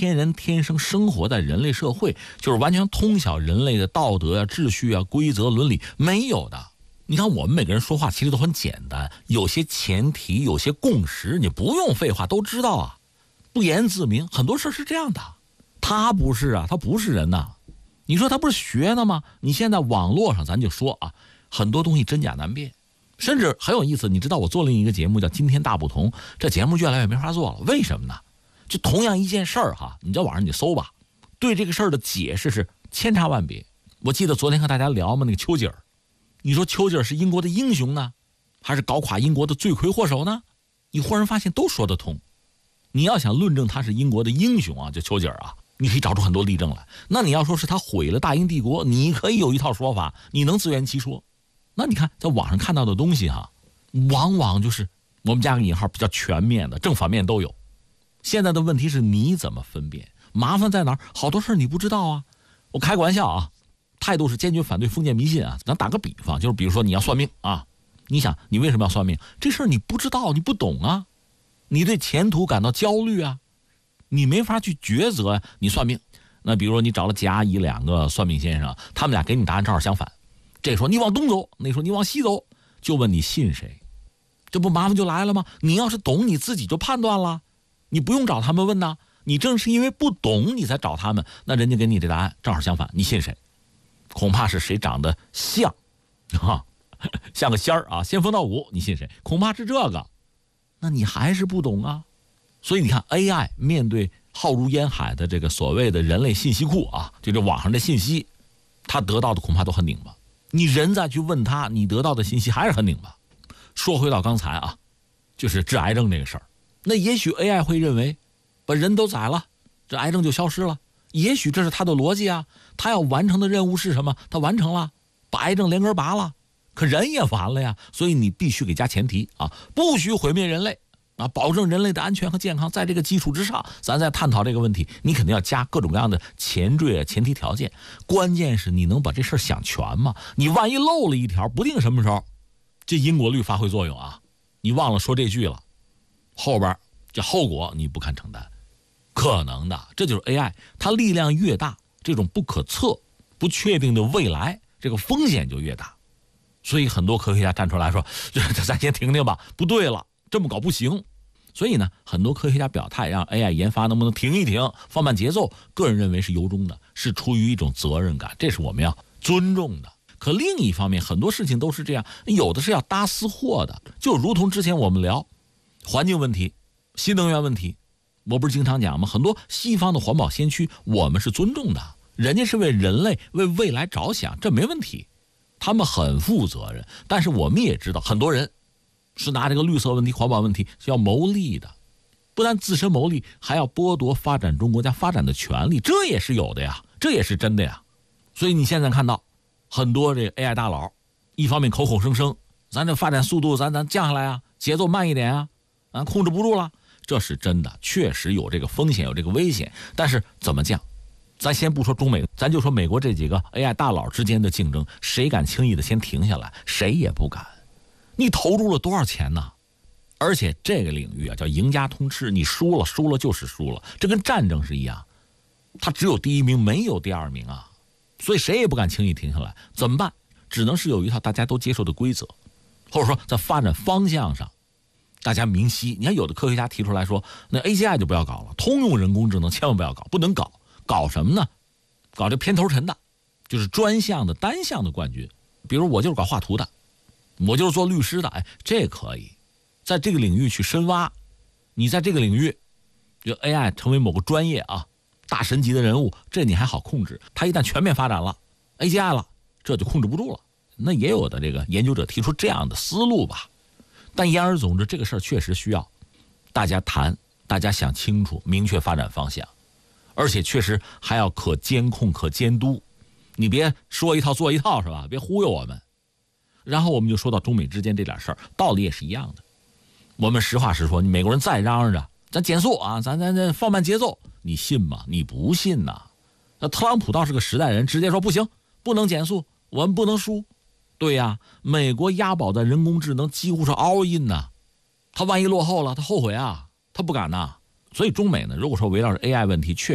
天人天生生活在人类社会，就是完全通晓人类的道德啊、秩序啊、规则、伦理，没有的。你看我们每个人说话其实都很简单，有些前提，有些共识，你不用废话都知道啊，不言自明。很多事是这样的，他不是啊，他不是人呐。你说他不是学的吗？你现在网络上咱就说啊，很多东西真假难辨，甚至很有意思。你知道我做另一个节目叫《今天大不同》，这节目越来越没法做了，为什么呢？就同样一件事儿哈，你在网上你搜吧，对这个事儿的解释是千差万别。我记得昨天和大家聊嘛，那个丘吉尔，你说丘吉尔是英国的英雄呢，还是搞垮英国的罪魁祸首呢？你忽然发现都说得通。你要想论证他是英国的英雄啊，就丘吉尔啊，你可以找出很多例证来。那你要说是他毁了大英帝国，你可以有一套说法，你能自圆其说。那你看在网上看到的东西哈，往往就是我们加个引号比较全面的，正反面都有。现在的问题是你怎么分辨？麻烦在哪儿？好多事你不知道啊。我开个玩笑啊，态度是坚决反对封建迷信啊。咱打个比方，就是比如说你要算命啊，你想你为什么要算命？这事儿你不知道，你不懂啊，你对前途感到焦虑啊，你没法去抉择啊。你算命，那比如说你找了甲乙两个算命先生，他们俩给你答案正好相反，这说你往东走，那说你往西走，就问你信谁？这不麻烦就来了吗？你要是懂，你自己就判断了，你不用找他们问呐。你正是因为不懂你才找他们，那人家给你的答案正好相反，你信谁？恐怕是谁长得像啊，像个仙儿啊，仙风道骨，你信谁？恐怕是这个，那你还是不懂啊。所以你看 AI 面对浩如烟海的这个所谓的人类信息库啊，就这网上的信息，他得到的恐怕都很拧巴。你人再去问他，你得到的信息还是很拧巴。说回到刚才啊，就是治癌症这个事儿，那也许 AI 会认为把人都宰了，这癌症就消失了，也许这是他的逻辑啊。他要完成的任务是什么？他完成了，把癌症连根拔了，可人也完了呀。所以你必须给加前提啊，不许毁灭人类啊，保证人类的安全和健康。在这个基础之上，咱再探讨这个问题，你肯定要加各种各样的前缀啊、前提条件。关键是你能把这事儿想全吗？你万一漏了一条，不定什么时候这因果律发挥作用啊，你忘了说这句了，后边这后果你不堪承担，可能的。这就是 AI， 它力量越大，这种不可测、不确定的未来，这个风险就越大。所以很多科学家站出来说，咱先停停吧，不对了，这么搞不行。所以呢，很多科学家表态，让 AI 研发能不能停一停，放慢节奏，个人认为是由衷的，是出于一种责任感，这是我们要尊重的。可另一方面，很多事情都是这样，有的是要搭私货的，就如同之前我们聊环境问题、新能源问题，我不是经常讲吗？很多西方的环保先驱我们是尊重的，人家是为人类为未来着想，这没问题，他们很负责任。但是我们也知道很多人是拿这个绿色问题、环保问题是要谋利的，不但自身谋利，还要剥夺发展中国家发展的权利，这也是有的呀，这也是真的呀。所以你现在看到很多这 AI 大佬一方面口口声声咱这发展速度咱降下来啊，节奏慢一点啊，控制不住了，这是真的，确实有这个风险，有这个危险。但是怎么降？咱先不说中美，咱就说美国这几个 AI 大佬之间的竞争，谁敢轻易的先停下来？谁也不敢。你投入了多少钱呢？而且这个领域啊叫赢家通吃，你输了就是输了，这跟战争是一样，他只有第一名没有第二名啊，所以谁也不敢轻易停下来。怎么办？只能是有一套大家都接受的规则，或者说在发展方向上大家明晰。你看有的科学家提出来说，那 AGI 就不要搞了，通用人工智能千万不要搞，不能搞。搞什么呢？搞这偏头沉的，就是专项的单项的冠军。比如我就是搞画图的，我就是做律师的，这可以在这个领域去深挖。你在这个领域就 AI 成为某个专业啊大神级的人物，这你还好控制。它一旦全面发展了 AGI 了，这就控制不住了。那也有的这个研究者提出这样的思路吧。但言而总之，这个事儿确实需要大家谈，大家想清楚，明确发展方向，而且确实还要可监控、可监督。你别说一套做一套，是吧？别忽悠我们。然后我们就说到中美之间这点事儿，道理也是一样的。我们实话实说，你美国人再嚷嚷着咱减速啊，咱放慢节奏，你信吗？你不信呐。那特朗普倒是个时代人，直接说不行，不能减速，我们不能输。对呀，美国押宝在人工智能几乎是 all in 呐，他万一落后了，他后悔啊，他不敢呐。所以中美呢，如果说围绕着 AI 问题，确